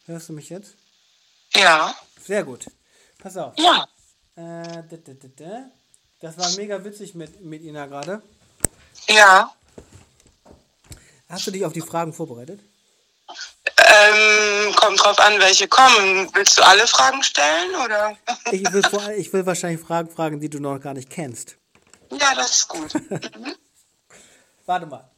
Hörst du mich jetzt? Ja. Sehr gut. Pass auf. Ja. Das war mega witzig mit Ina gerade. Ja. Hast du dich auf die Fragen vorbereitet? Kommt drauf an, welche kommen. Willst du alle Fragen stellen, oder? Ich will wahrscheinlich Fragen fragen, die du noch gar nicht kennst. Ja, das ist gut. Warte mal.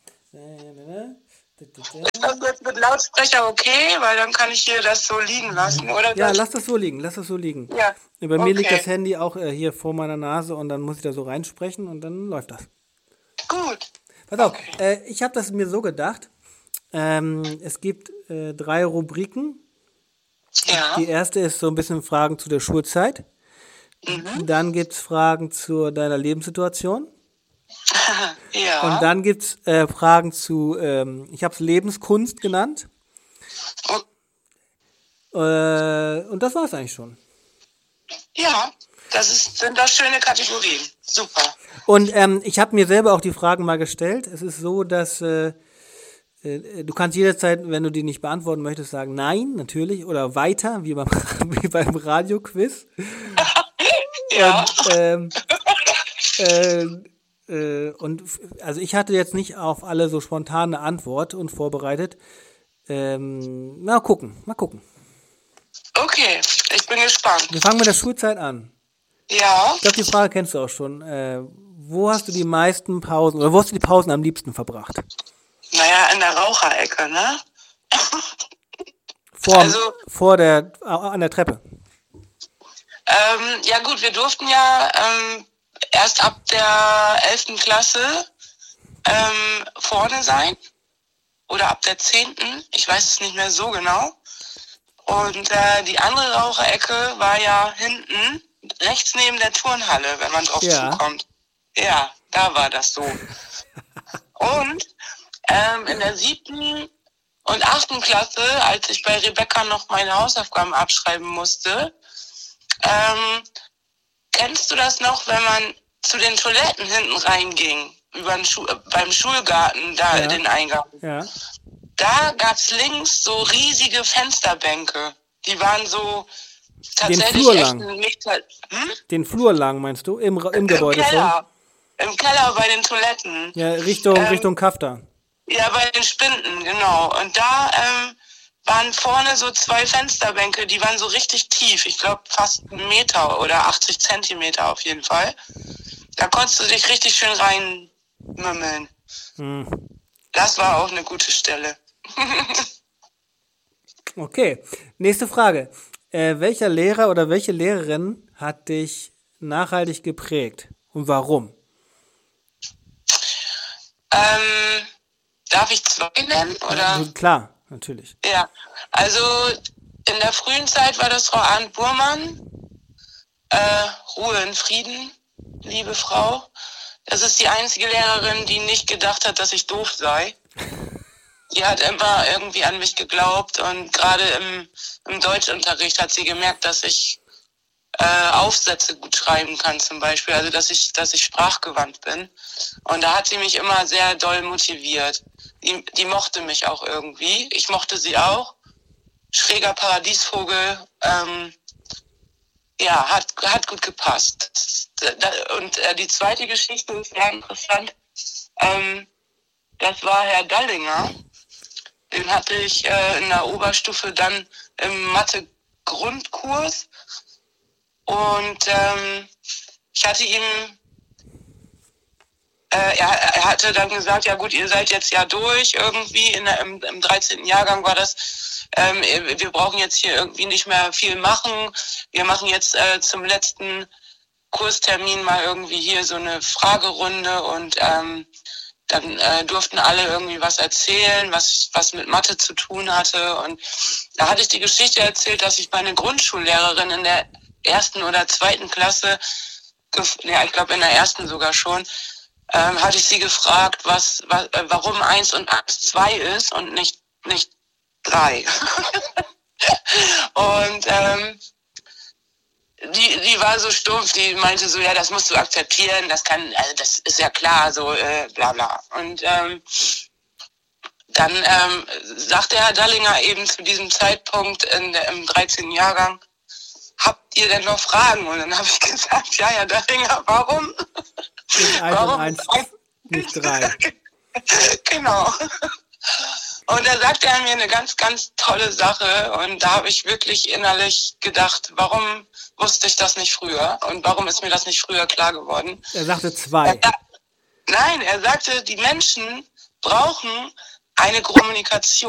Ist das jetzt mit Lautsprecher okay? Weil dann kann ich hier das so liegen lassen, oder? Ja, lass das so liegen. Ja. Bei mir liegt Okay. das Handy auch hier vor meiner Nase und dann muss ich da so reinsprechen und dann läuft das. Gut. Pass auf, ich habe das mir so gedacht. Es gibt 3 Rubriken. Ja. Die erste ist so ein bisschen Fragen zu der Schulzeit. Dann gibt es Fragen zu deiner Lebenssituation. Ja. Und dann gibt es Fragen zu, ich habe es Lebenskunst genannt. Und das war es eigentlich schon. Ja, sind doch schöne Kategorien. Super. Und ich habe mir selber auch die Fragen mal gestellt. Es ist so, dass du kannst jederzeit, wenn du die nicht beantworten möchtest, sagen nein, natürlich, oder weiter, wie beim Radioquiz. Ja. Und also ich hatte jetzt nicht auf alle so spontane Antwort und vorbereitet. Mal gucken. Okay, ich bin gespannt. Wir fangen mit der Schulzeit an. Ja. Ich glaube, die Frage kennst du auch schon. Wo hast du die meisten Pausen, oder wo hast du die Pausen am liebsten verbracht? Naja, in der Raucherecke, ne? An der Treppe. Ja gut, wir durften ja erst ab der 11. Klasse vorne sein. Oder ab der 10. Ich weiß es nicht mehr so genau. Und die andere Raucherecke war ja hinten, rechts neben der Turnhalle, wenn man drauf zukommt. Ja, da war das so. Und in der 7. und 8. Klasse, als ich bei Rebecca noch meine Hausaufgaben abschreiben musste, kennst du das noch, wenn man zu den Toiletten hinten reinging, beim Schulgarten, da den Eingang? Ja. Da gab's links so riesige Fensterbänke. Die waren so tatsächlich echt einen Meter. Den Flur lang, meinst du? Im Gebäude schon? Im Keller bei den Toiletten. Ja, Richtung Kafter. Ja, bei den Spinden, genau. Und da waren vorne so 2 Fensterbänke, die waren so richtig tief. Ich glaube fast 1 Meter oder 80 Zentimeter auf jeden Fall. Da konntest du dich richtig schön reinmümmeln. Das war auch eine gute Stelle. Okay, nächste Frage. Welcher Lehrer oder welche Lehrerin hat dich nachhaltig geprägt und warum? Darf ich 2 nennen? Oder? Ja, klar, natürlich. Ja, also in der frühen Zeit war das Frau Arndt Burmann. Ruhe in Frieden, liebe Frau. Das ist die einzige Lehrerin, die nicht gedacht hat, dass ich doof sei. Die hat immer irgendwie an mich geglaubt und gerade im Deutschunterricht hat sie gemerkt, dass ich Aufsätze gut schreiben kann zum Beispiel, also dass ich sprachgewandt bin. Und da hat sie mich immer sehr doll motiviert. Die mochte mich auch irgendwie. Ich mochte sie auch. Schräger Paradiesvogel, hat gut gepasst. Und die zweite Geschichte ist sehr interessant. Das war Herr Dallinger. Den hatte ich in der Oberstufe dann im Mathe-Grundkurs. Und ich hatte ihm, er hatte dann gesagt, ja gut, ihr seid jetzt ja durch irgendwie, im 13. Jahrgang war das, wir brauchen jetzt hier irgendwie nicht mehr viel machen. Wir machen jetzt zum letzten Kurstermin mal irgendwie hier so eine Fragerunde und dann durften alle irgendwie was erzählen, was mit Mathe zu tun hatte. Und da hatte ich die Geschichte erzählt, dass ich meine Grundschullehrerin in der 1. oder 2. Klasse, ich glaube in der 1. sogar schon, hatte ich sie gefragt, warum 1 und 1 2 ist und nicht 3. Und die war so stumpf, die meinte so, ja, das musst du akzeptieren, das ist ja klar, so bla bla. Und dann Dann sagte Herr Dallinger eben zu diesem Zeitpunkt im 13. Jahrgang, habt ihr denn noch Fragen? Und dann habe ich gesagt, ja, Herr Dallinger, warum? Nicht 1 und 1, nicht 3. Genau. Und da sagte er mir eine ganz, ganz tolle Sache. Und da habe ich wirklich innerlich gedacht, warum wusste ich das nicht früher? Und warum ist mir das nicht früher klar geworden? Er sagte 2. Nein, er sagte, die Menschen brauchen eine Kommunikation.